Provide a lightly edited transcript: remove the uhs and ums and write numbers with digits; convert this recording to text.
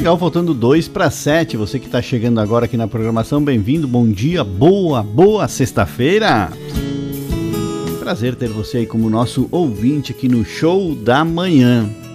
Legal, faltando 2 para 7. Você que está chegando agora aqui na programação, bem-vindo, bom dia, boa sexta-feira. Prazer ter você aí como nosso ouvinte aqui no Show da Manhã.